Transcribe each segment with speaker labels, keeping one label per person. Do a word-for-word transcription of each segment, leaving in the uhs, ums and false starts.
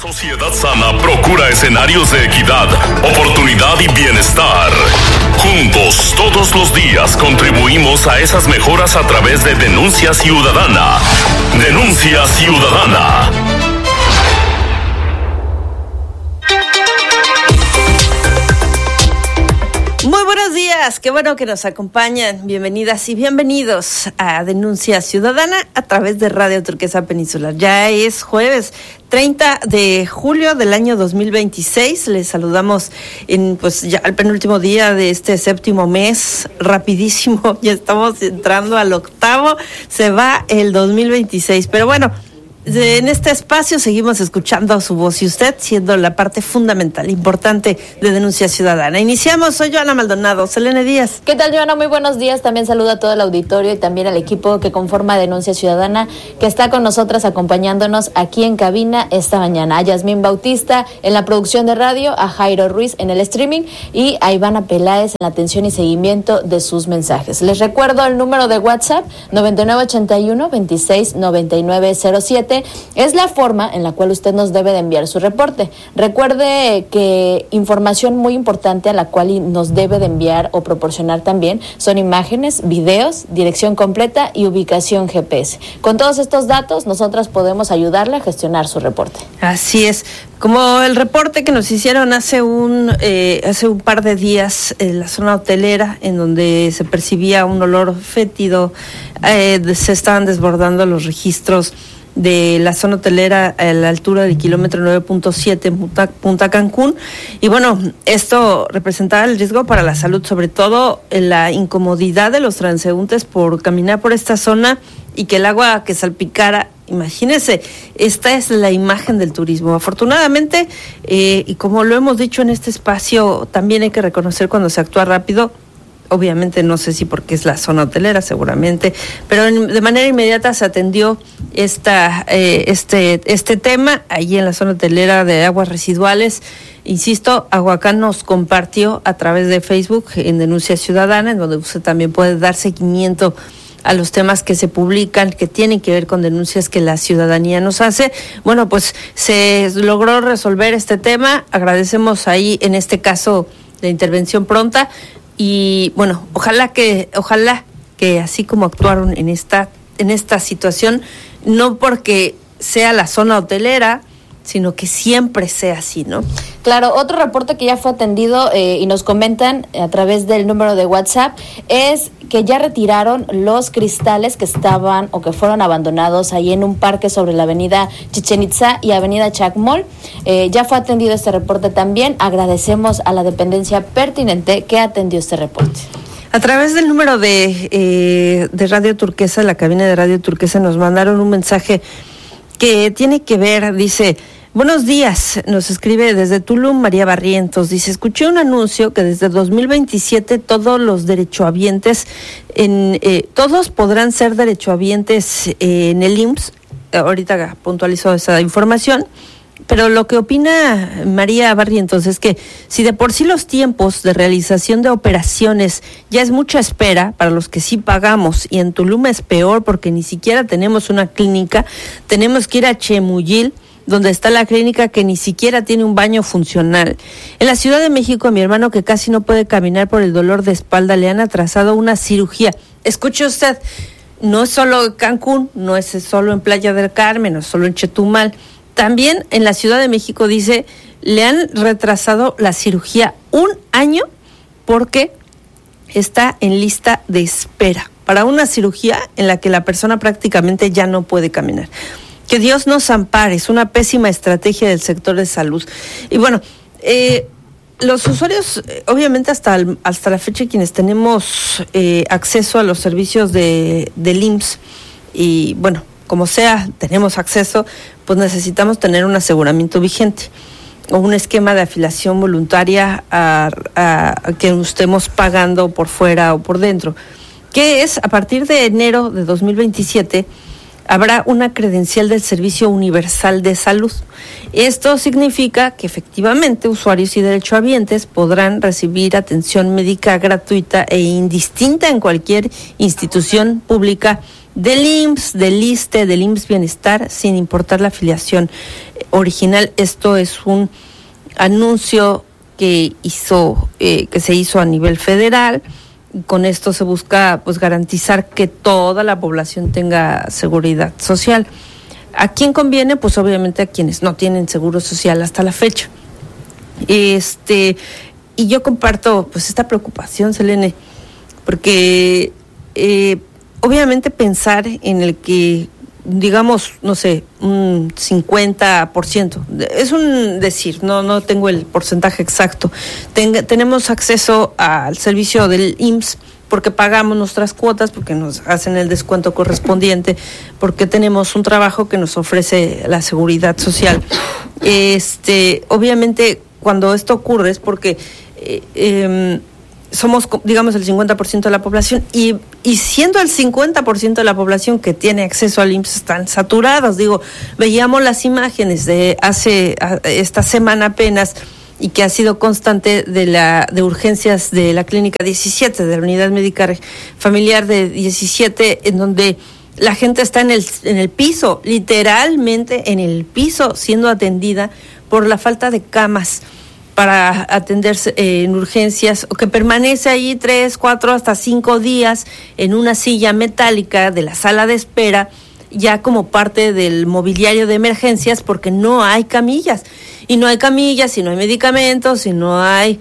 Speaker 1: Sociedad sana procura escenarios de equidad, oportunidad y bienestar. Juntos, todos los días, contribuimos a esas mejoras a través de Denuncia Ciudadana. Denuncia Ciudadana.
Speaker 2: Muy buenos días, qué bueno que nos acompañan. Bienvenidas y bienvenidos a Denuncia Ciudadana a través de Radio Turquesa Peninsular. Ya es jueves treinta de julio del año dos mil veintiséis. Les saludamos en pues ya el penúltimo día de este séptimo mes. Rapidísimo, ya estamos entrando al octavo. Se va el dos mil veintiséis, pero bueno, en este espacio seguimos escuchando su voz y usted siendo la parte fundamental, importante de Denuncia Ciudadana. Iniciamos, soy Joana Maldonado. Selene Díaz.
Speaker 3: ¿Qué tal, Joana? Muy buenos días. También saludo a todo el auditorio y también al equipo que conforma Denuncia Ciudadana, que está con nosotras acompañándonos aquí en cabina esta mañana. A Yasmín Bautista en la producción de radio, a Jairo Ruiz en el streaming y a Ivana Peláez en la atención y seguimiento de sus mensajes. Les recuerdo el número de WhatsApp noventa y nueve ochenta y uno veintiséis noventa y nueve cero siete. Es la forma en la cual usted nos debe de enviar su reporte. Recuerde que información muy importante a la cual nos debe de enviar o proporcionar también son imágenes, videos, dirección completa y ubicación G P S. Con todos estos datos, nosotras podemos ayudarle a gestionar su reporte.
Speaker 2: Así es. Como el reporte que nos hicieron hace un eh, hace un par de días en la zona hotelera, en donde se percibía un olor fétido, eh, se estaban desbordando los registros de la zona hotelera a la altura del kilómetro nueve punto siete en Punta, Punta Cancún. Y bueno, esto representaba el riesgo para la salud, sobre todo la incomodidad de los transeúntes por caminar por esta zona y que el agua que salpicara. Imagínense, esta es la imagen del turismo. Afortunadamente, eh, y como lo hemos dicho en este espacio, también hay que reconocer cuando se actúa rápido. Obviamente no sé si porque es la zona hotelera, seguramente, pero en, de manera inmediata se atendió esta, eh, este, este tema allí en la zona hotelera de aguas residuales. Insisto, Aguacán nos compartió a través de Facebook en Denuncia Ciudadana, en donde usted también puede dar seguimiento a los temas que se publican, que tienen que ver con denuncias que la ciudadanía nos hace. Bueno, pues se logró resolver este tema. Agradecemos ahí, en este caso, la intervención pronta. Y bueno, ojalá que, ojalá que así como actuaron en esta, en esta situación, no porque sea la zona hotelera, sino que siempre sea así, ¿no?
Speaker 3: Claro, otro reporte que ya fue atendido eh, y nos comentan a través del número de WhatsApp es que ya retiraron los cristales que estaban o que fueron abandonados ahí en un parque sobre la avenida Chichén Itzá y avenida Chacmol. Eh, ya fue atendido este reporte también. Agradecemos a la dependencia pertinente que atendió este reporte.
Speaker 2: A través del número de, eh, de Radio Turquesa, la cabina de Radio Turquesa, nos mandaron un mensaje que tiene que ver, dice: buenos días, nos escribe desde Tulum María Barrientos, dice: escuché un anuncio que desde dos mil veintisiete todos los derechohabientes, en, eh, todos podrán ser derechohabientes eh, en el I M S S, ahorita puntualizó esa información, pero lo que opina María Barrientos es que si de por sí los tiempos de realización de operaciones ya es mucha espera para los que sí pagamos, y en Tulum es peor porque ni siquiera tenemos una clínica, tenemos que ir a Chemuyil, donde está la clínica que ni siquiera tiene un baño funcional. En la Ciudad de México, a mi hermano, que casi no puede caminar por el dolor de espalda, le han atrasado una cirugía. Escuche usted, no es solo Cancún, no es solo en Playa del Carmen, no es solo en Chetumal. También en la Ciudad de México, dice, le han retrasado la cirugía un año porque está en lista de espera para una cirugía en la que la persona prácticamente ya no puede caminar. Que Dios nos ampare, es una pésima estrategia del sector de salud. Y bueno, eh, los usuarios, obviamente hasta, el, hasta la fecha, quienes tenemos eh, acceso a los servicios de, del I M S S, y bueno, como sea, tenemos acceso, pues necesitamos tener un aseguramiento vigente o un esquema de afiliación voluntaria a, a, a que estemos pagando por fuera o por dentro, que es a partir de enero de dos mil veintisiete. Habrá una credencial del Servicio Universal de Salud. Esto significa que efectivamente usuarios y derechohabientes podrán recibir atención médica gratuita e indistinta en cualquier institución pública del I M S S, del ISSSTE, del I M S S Bienestar, sin importar la afiliación original. Esto es un anuncio que hizo, eh, que se hizo a nivel federal. Con esto se busca pues garantizar que toda la población tenga seguridad social. ¿A quién conviene? Pues obviamente a quienes no tienen seguro social hasta la fecha. Este, y yo comparto pues esta preocupación, Selene, porque eh, obviamente pensar en el que, digamos, no sé, un cincuenta por ciento, es un decir, no no tengo el porcentaje exacto, Ten, tenemos acceso al servicio del I M S S porque pagamos nuestras cuotas, porque nos hacen el descuento correspondiente, porque tenemos un trabajo que nos ofrece la seguridad social. Este, obviamente, cuando esto ocurre es porque eh, eh, somos, digamos, el cincuenta por ciento de la población y, y siendo el cincuenta por ciento de la población que tiene acceso al I M S S están saturados. Digo, veíamos las imágenes de hace a, esta semana apenas y que ha sido constante de la de urgencias de la clínica diecisiete, de la unidad médica familiar de diecisiete, en donde la gente está en el en el piso, literalmente en el piso, siendo atendida por la falta de camas para atenderse eh, en urgencias, o que permanece ahí tres, cuatro, hasta cinco días en una silla metálica de la sala de espera, ya como parte del mobiliario de emergencias, porque no hay camillas, y no hay camillas, y no hay medicamentos, y no hay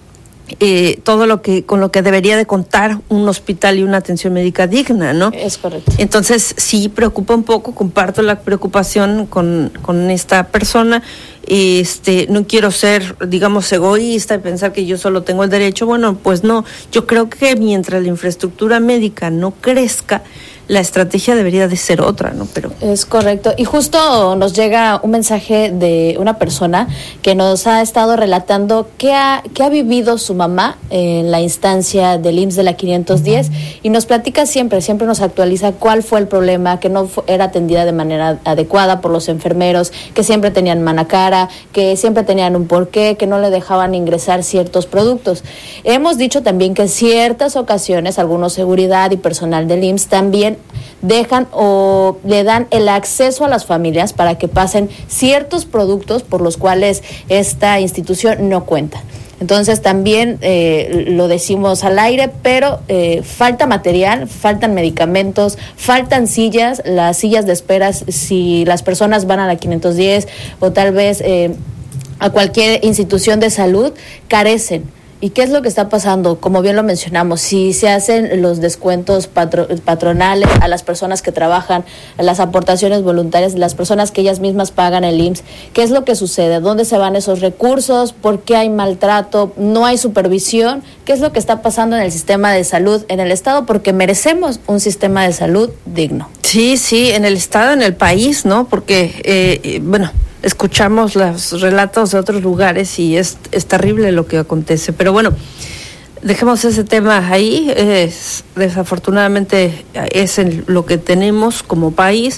Speaker 2: eh, todo lo que con lo que debería de contar un hospital y una atención médica digna, ¿no?
Speaker 3: Es correcto.
Speaker 2: Entonces sí preocupa un poco, comparto la preocupación con, con esta persona. Este, no quiero ser, digamos, egoísta y pensar que yo solo tengo el derecho. Bueno, pues no, yo creo que mientras la infraestructura médica no crezca, la estrategia debería de ser otra, ¿no? Pero
Speaker 3: es correcto. Y justo nos llega un mensaje de una persona que nos ha estado relatando qué ha, qué ha vivido su mamá en la instancia del I M S S de la quinientos diez, y nos platica siempre, siempre nos actualiza cuál fue el problema, que no fue, era atendida de manera adecuada por los enfermeros, que siempre tenían mala cara, que siempre tenían un porqué, que no le dejaban ingresar ciertos productos. Hemos dicho también que en ciertas ocasiones algunos seguridad y personal del I M S S también dejan o le dan el acceso a las familias para que pasen ciertos productos por los cuales esta institución no cuenta. Entonces también eh, lo decimos al aire, pero eh, falta material, faltan medicamentos, faltan sillas, las sillas de espera, si las personas van a la quinientos diez o tal vez eh, a cualquier institución de salud, carecen. ¿Y qué es lo que está pasando? Como bien lo mencionamos, si se hacen los descuentos patro, patronales a las personas que trabajan, a las aportaciones voluntarias, las personas que ellas mismas pagan el I M S S, ¿qué es lo que sucede? ¿Dónde se van esos recursos? ¿Por qué hay maltrato? ¿No hay supervisión? ¿Qué es lo que está pasando en el sistema de salud en el Estado? Porque merecemos un sistema de salud digno.
Speaker 2: Sí, sí, en el Estado, en el país, ¿no? Porque, eh, bueno... escuchamos los relatos de otros lugares y es, es terrible lo que acontece. Pero bueno, dejemos ese tema ahí. Es, desafortunadamente es en lo que tenemos como país.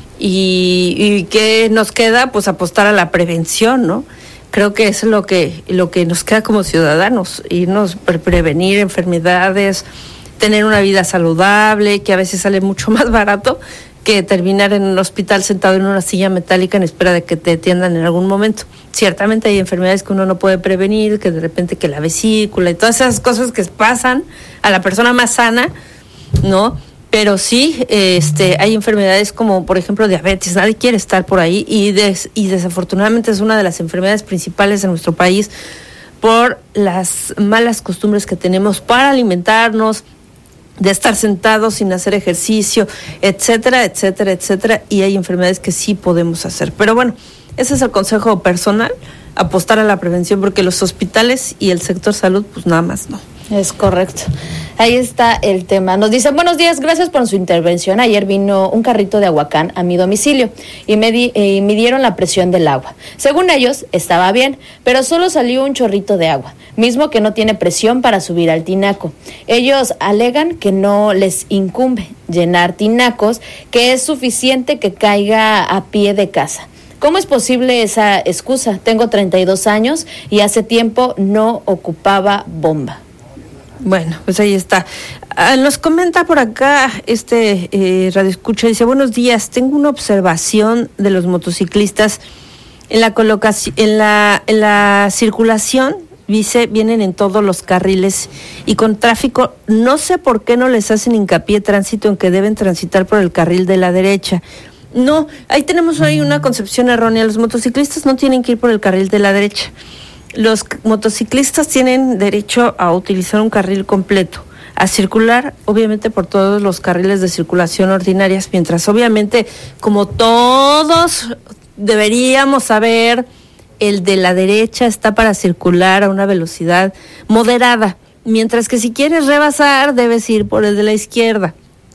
Speaker 2: Y, y ¿qué nos queda? Pues apostar a la prevención, ¿no? Creo que es lo que, lo que nos queda como ciudadanos, irnos pre- prevenir enfermedades, tener una vida saludable, que a veces sale mucho más barato que terminar en un hospital sentado en una silla metálica en espera de que te atiendan en algún momento. Ciertamente hay enfermedades que uno no puede prevenir, que de repente que la vesícula y todas esas cosas que pasan a la persona más sana, ¿no? Pero sí, este, hay enfermedades como, por ejemplo, diabetes. Nadie quiere estar por ahí y, des, y desafortunadamente es una de las enfermedades principales en nuestro país por las malas costumbres que tenemos para alimentarnos, de estar sentados sin hacer ejercicio, etcétera, etcétera, etcétera, y hay enfermedades que sí podemos hacer. Pero bueno, ese es el consejo personal, apostar a la prevención, porque los hospitales y el sector salud, pues nada más no.
Speaker 3: Es correcto. Ahí está el tema. Nos dicen, buenos días, gracias por su intervención. Ayer vino un carrito de Aguacán a mi domicilio y me di, eh, midieron la presión del agua. Según ellos, estaba bien, pero solo salió un chorrito de agua, mismo que no tiene presión para subir al tinaco. Ellos alegan que no les incumbe llenar tinacos, que es suficiente que caiga a pie de casa. ¿Cómo es posible esa excusa? Tengo treinta y dos años y hace tiempo no ocupaba bomba.
Speaker 2: Bueno, pues ahí está. Ah, nos comenta por acá este eh, Radio Escucha, dice, buenos días, tengo una observación de los motociclistas en la colocación, en la, en la circulación, dice, vienen en todos los carriles y con tráfico, no sé por qué no les hacen hincapié tránsito en que deben transitar por el carril de la derecha. No, ahí tenemos ahí una concepción errónea, los motociclistas no tienen que ir por el carril de la derecha. Los motociclistas tienen derecho a utilizar un carril completo, a circular obviamente por todos los carriles de circulación ordinarias, mientras obviamente, como todos deberíamos saber, el de la derecha está para circular a una velocidad moderada, mientras que si quieres rebasar debes ir por el de la izquierda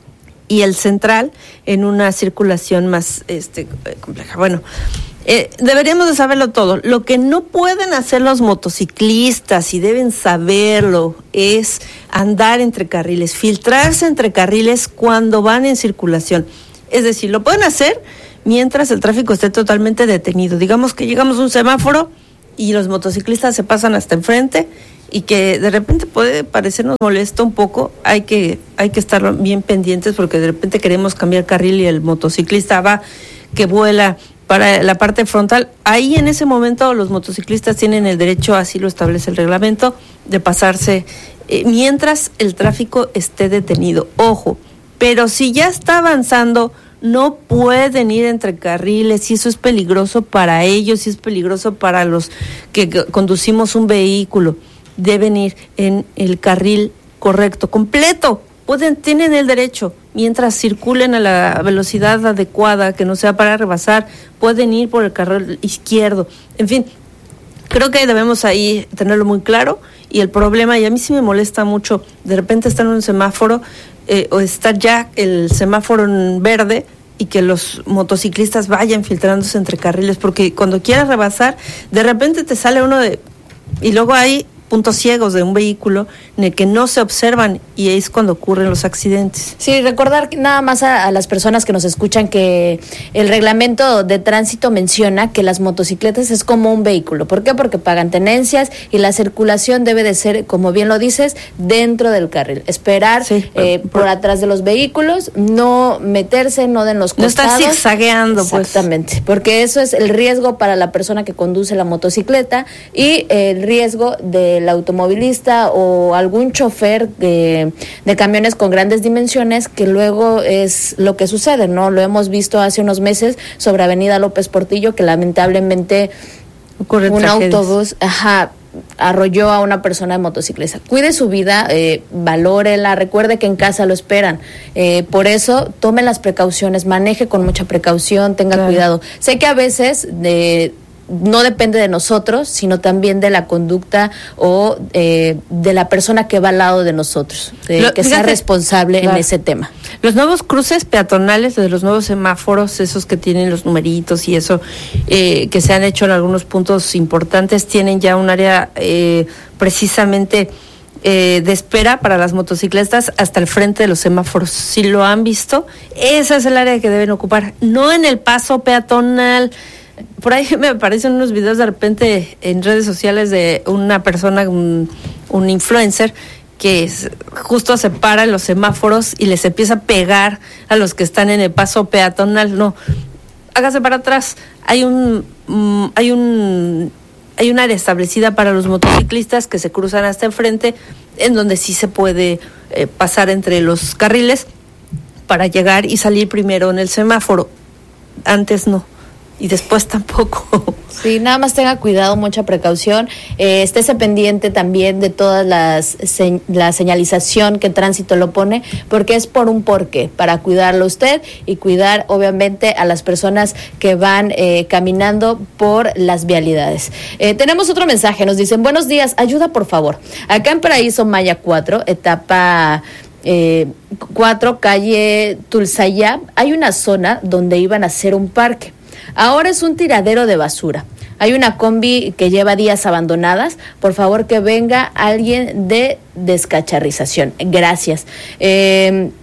Speaker 2: y el central en una circulación más este compleja. Bueno, Eh, deberíamos de saberlo todo. Lo que no pueden hacer los motociclistas, y deben saberlo, es andar entre carriles, filtrarse entre carriles cuando van en circulación. Es decir, lo pueden hacer mientras el tráfico esté totalmente detenido. Digamos que llegamos a un semáforo y los motociclistas se pasan hasta enfrente y que de repente puede parecernos molesto un poco. Hay que, hay que estar bien pendientes porque de repente queremos cambiar carril y el motociclista va que vuela para la parte frontal. Ahí en ese momento los motociclistas tienen el derecho, así lo establece el reglamento, de pasarse eh, mientras el tráfico esté detenido. Ojo, pero si ya está avanzando, no pueden ir entre carriles y eso es peligroso para ellos y es peligroso para los que conducimos un vehículo. Deben ir en el carril correcto, completo. Pueden, tienen el derecho, mientras circulen a la velocidad adecuada, que no sea para rebasar, pueden ir por el carril izquierdo. En fin, creo que debemos ahí tenerlo muy claro. Y el problema, y a mí sí me molesta mucho, de repente estar en un semáforo eh, o estar ya el semáforo en verde y que los motociclistas vayan filtrándose entre carriles, porque cuando quieras rebasar, de repente te sale uno de... y luego hay puntos ciegos de un vehículo en el que no se observan y es cuando ocurren los accidentes.
Speaker 3: Sí, recordar nada más a, a las personas que nos escuchan que el reglamento de tránsito menciona que las motocicletas es como un vehículo. ¿Por qué? Porque pagan tenencias y la circulación debe de ser, como bien lo dices, dentro del carril. Esperar sí, eh, por, por atrás de los vehículos, no meterse, no de los costados.
Speaker 2: No estar zigzagueando,
Speaker 3: pues. Exactamente, porque eso es el riesgo para la persona que conduce la motocicleta y el riesgo del automovilista o algún chofer de, de camiones con grandes dimensiones, que luego es lo que sucede, ¿no? Lo hemos visto hace unos meses sobre Avenida López Portillo, que lamentablemente
Speaker 2: ocurre
Speaker 3: un
Speaker 2: tragedias.
Speaker 3: autobús, ajá, arrolló a una persona de motocicleta. Cuide su vida, eh, valórela, recuerde que en casa lo esperan. Eh, por eso, tome las precauciones, maneje con mucha precaución, tenga claro. cuidado. Sé que a veces de no depende de nosotros, sino también de la conducta o eh, de la persona que va al lado de nosotros, de Lo, que fíjate, sea responsable claro. en ese tema.
Speaker 2: Los nuevos cruces peatonales, de los nuevos semáforos, esos que tienen los numeritos y eso, eh, que se han hecho en algunos puntos importantes, tienen ya un área eh, precisamente eh, de espera para las motocicletas hasta el frente de los semáforos. Si lo han visto, esa es el área que deben ocupar, no en el paso peatonal. Por ahí me aparecen unos videos de repente en redes sociales de una persona, un, un influencer, que es, justo se para en los semáforos y les empieza a pegar a los que están en el paso peatonal. No, hágase para atrás. Hay un, um, hay un, hay un área establecida para los motociclistas que se cruzan hasta enfrente, en donde sí se puede eh, pasar entre los carriles para llegar y salir primero en el semáforo. Antes no. Y después tampoco.
Speaker 3: Sí, nada más tenga cuidado, mucha precaución. Eh, estése pendiente también de todas las se, la señalización que tránsito lo pone, porque es por un porqué, para cuidarlo usted y cuidar obviamente a las personas que van eh, caminando por las vialidades. Eh, tenemos otro mensaje, nos dicen, buenos días, ayuda por favor. Acá en Paraíso Maya cuatro, etapa eh, cuatro, calle Tulsayab, hay una zona donde iban a hacer un parque. Ahora es un tiradero de basura. Hay una combi que lleva días abandonadas. Por favor, que venga alguien de descacharrización. Gracias. Eh,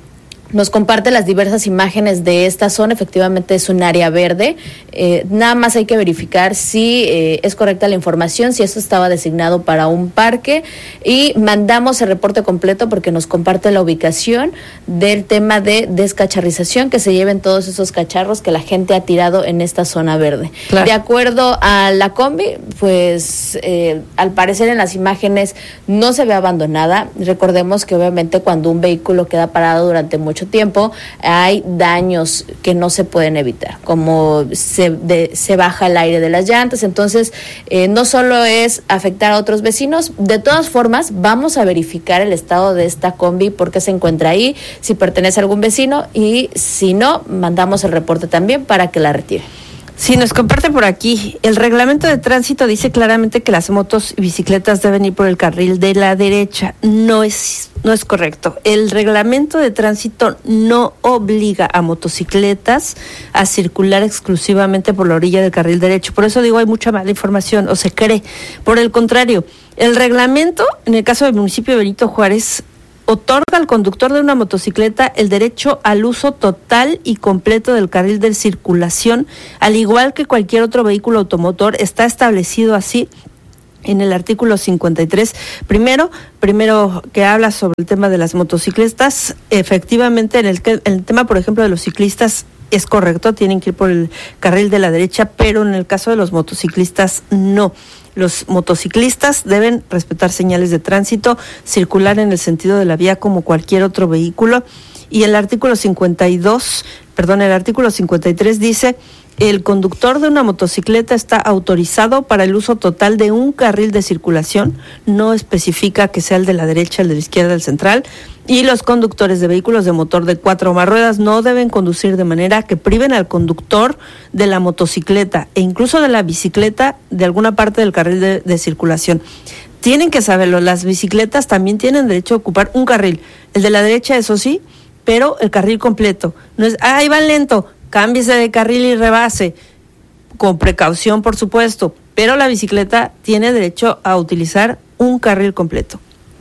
Speaker 3: nos comparte las diversas imágenes de esta zona. Efectivamente es un área verde. Eh, nada más hay que verificar si eh, es correcta la información, si esto estaba designado para un parque, y mandamos el reporte completo porque nos comparte la ubicación del tema de descacharrización, que se lleven todos esos cacharros que la gente ha tirado en esta zona verde. Claro. De acuerdo a la combi, pues eh, al parecer en las imágenes no se ve abandonada. Recordemos que obviamente cuando un vehículo queda parado durante mucho tiempo, hay daños que no se pueden evitar, como se, de, se baja el aire de las llantas. Entonces eh, no solo es afectar a otros vecinos, de todas formas vamos a verificar el estado de esta combi, por qué se encuentra ahí, si pertenece a algún vecino, y si no, mandamos el reporte también para que la retire.
Speaker 2: Sí, nos comparte por aquí. El reglamento de tránsito dice claramente que las motos y bicicletas deben ir por el carril de la derecha. No es, no es correcto. El reglamento de tránsito no obliga a motocicletas a circular exclusivamente por la orilla del carril derecho. Por eso digo, hay mucha mala información, o se cree. Por el contrario, el reglamento, en el caso del municipio de Benito Juárez, otorga al conductor de una motocicleta el derecho al uso total y completo del carril de circulación, al igual que cualquier otro vehículo automotor. Está establecido así en el artículo cincuenta y tres. Primero, primero que habla sobre el tema de las motocicletas. Efectivamente, en el, en el tema, por ejemplo, de los ciclistas, es correcto, tienen que ir por el carril de la derecha, pero en el caso de los motociclistas, no. Los motociclistas deben respetar señales de tránsito, circular en el sentido de la vía como cualquier otro vehículo. Y el artículo cincuenta y dos, perdón, el artículo cincuenta y tres dice: el conductor de una motocicleta está autorizado para el uso total de un carril de circulación, no especifica que sea el de la derecha, el de la izquierda, el central, y los conductores de vehículos de motor de cuatro o más ruedas no deben conducir de manera que priven al conductor de la motocicleta e incluso de la bicicleta de alguna parte del carril de, de circulación. Tienen que saberlo, las bicicletas también tienen derecho a ocupar un carril, el de la derecha, eso sí, pero el carril completo. No es, ah, ahí van lento, cámbiese de carril y rebase, con precaución por supuesto, pero la bicicleta tiene derecho a utilizar un carril completo.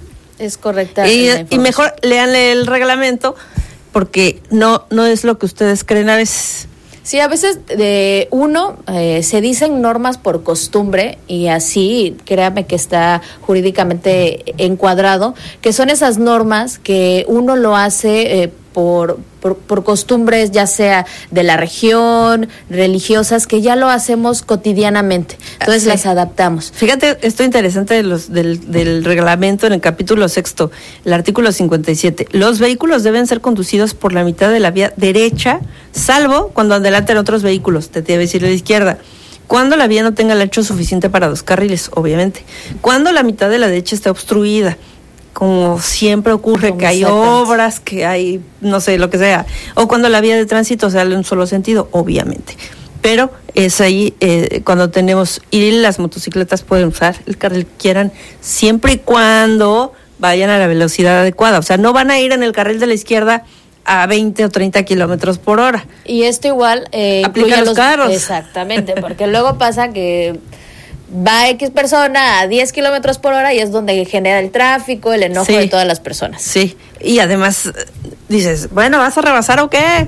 Speaker 3: Es correcta.
Speaker 2: Y, y mejor léanle el reglamento, porque no, no es lo que ustedes creen a veces.
Speaker 3: Sí, a veces de uno eh, se dicen normas por costumbre, y así créame que está jurídicamente encuadrado, que son esas normas que uno lo hace eh, por, por, por costumbres, ya sea de la región, religiosas, que ya lo hacemos cotidianamente. Entonces sí, las adaptamos.
Speaker 2: Fíjate, esto interesante de los, del, del reglamento en el capítulo sexto, el artículo cincuenta y siete. Los vehículos deben ser conducidos por la mitad de la vía derecha, salvo cuando adelanten otros vehículos, te debe decir la izquierda. Cuando la vía no tenga el ancho suficiente para dos carriles, obviamente. Cuando la mitad de la derecha está obstruida, como siempre ocurre, que hay obras, que hay, no sé, lo que sea, o cuando la vía de tránsito sale en un solo sentido, obviamente. Pero es ahí eh, cuando tenemos, y las motocicletas pueden usar el carril que quieran, siempre y cuando vayan a la velocidad adecuada. O sea, no van a ir en el carril de la izquierda a veinte o treinta kilómetros por hora.
Speaker 3: Y esto igual eh,
Speaker 2: aplica a los, los carros.
Speaker 3: Exactamente, porque luego pasa que va X persona a diez kilómetros por hora y es donde genera el tráfico, el enojo sí, de todas las personas.
Speaker 2: Sí, y además dices, bueno, ¿vas a rebasar o qué?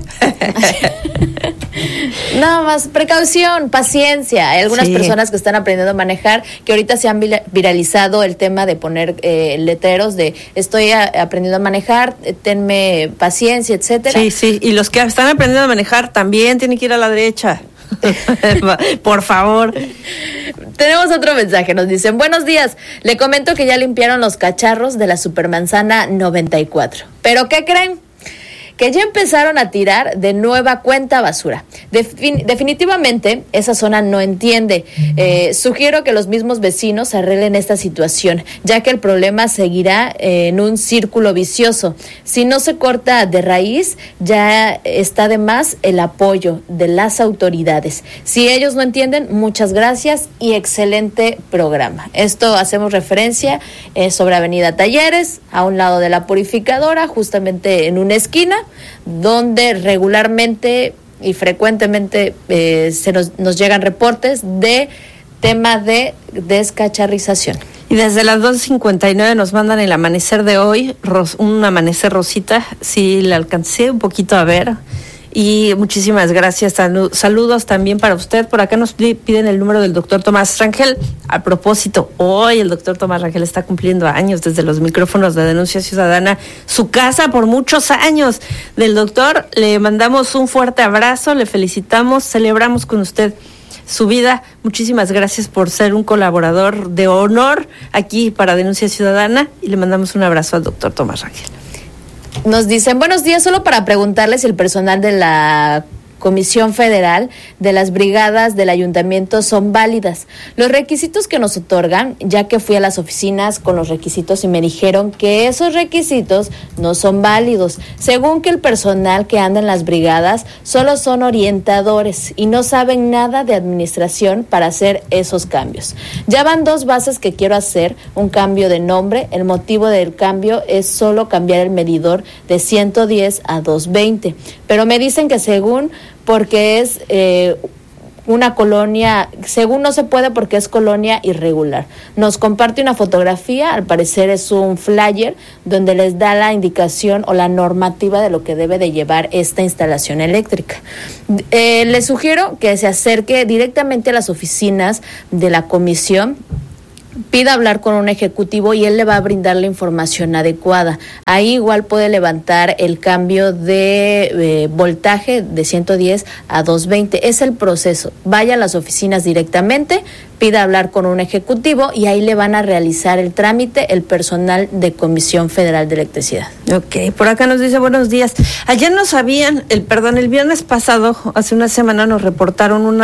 Speaker 3: Nada más, precaución, paciencia. Hay algunas sí. personas que están aprendiendo a manejar, que ahorita se han viralizado el tema de poner eh, letreros de estoy a, aprendiendo a manejar, tenme paciencia, etcétera.
Speaker 2: Sí, sí, y los que están aprendiendo a manejar también tienen que ir a la derecha. Por favor.
Speaker 3: Tenemos otro mensaje, nos dicen: buenos días, le comento que ya limpiaron los cacharros de la Supermanzana noventa y cuatro. ¿Pero qué creen? Que ya empezaron a tirar de nueva cuenta basura. Defin- definitivamente esa zona no entiende. Eh, sugiero que los mismos vecinos arreglen esta situación, ya que el problema seguirá eh, en un círculo vicioso. Si no se corta de raíz, ya está de más el apoyo de las autoridades. Si ellos no entienden, muchas gracias y excelente programa. Esto hacemos referencia eh, sobre Avenida Talleres, a un lado de la Purificadora, justamente en una esquina, donde regularmente y frecuentemente eh, se nos, nos llegan reportes de tema de descacharrización.
Speaker 2: Y desde las dos cincuenta y nueve nos mandan el amanecer de hoy, ros, un amanecer rosita, sí la alcancé un poquito a ver. Y muchísimas gracias, saludos también para usted. Por acá nos piden el número del doctor Tomás Rangel. A propósito, hoy el doctor Tomás Rangel está cumpliendo años desde los micrófonos de Denuncia Ciudadana, su casa por muchos años. Del doctor le mandamos un fuerte abrazo, le felicitamos, celebramos con usted su vida. Muchísimas gracias por ser un colaborador de honor aquí para Denuncia Ciudadana y le mandamos un abrazo al doctor Tomás Rangel.
Speaker 3: Nos dicen, buenos días, solo para preguntarles si el personal de la Comisión Federal de las brigadas del ayuntamiento son válidas. Los requisitos que nos otorgan, ya que fui a las oficinas con los requisitos y me dijeron que esos requisitos no son válidos, según que el personal que anda en las brigadas solo son orientadores y no saben nada de administración para hacer esos cambios. Ya van dos bases que quiero hacer, un cambio de nombre, el motivo del cambio es solo cambiar el medidor de ciento diez a doscientos veinte, pero me dicen que según porque es eh, una colonia, según no se puede porque es colonia irregular. Nos comparte una fotografía, al parecer es un flyer, donde les da la indicación o la normativa de lo que debe de llevar esta instalación eléctrica. Eh, les sugiero que se acerque directamente a las oficinas de la comisión, pida hablar con un ejecutivo y él le va a brindar la información adecuada. Ahí igual puede levantar el cambio de eh, voltaje de ciento diez a doscientos veinte. Es el proceso. Vaya a las oficinas directamente, pida hablar con un ejecutivo y ahí le van a realizar el trámite el personal de Comisión Federal de Electricidad.
Speaker 2: Ok, por acá nos dice buenos días. Ayer nos habían, el perdón, el viernes pasado, hace una semana nos reportaron una